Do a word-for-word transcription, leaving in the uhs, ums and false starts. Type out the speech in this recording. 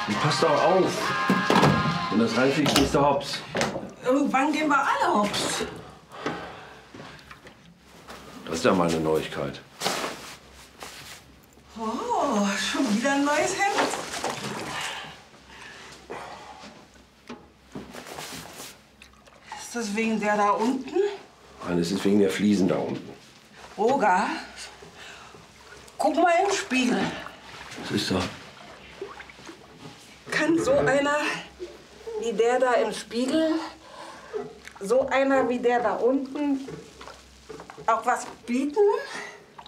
Und pass doch auf. Wenn das reinfliegt, gehst du hops. Irgendwann gehen wir alle hops. Das ist ja mal eine Neuigkeit. Oh, schon wieder ein neues Hemd? Ist das wegen der da unten? Nein, es ist wegen der Fliesen da unten. Roger, guck mal im Spiegel. Was ist da? Kann so einer wie der da im Spiegel, so einer wie der da unten auch was bieten?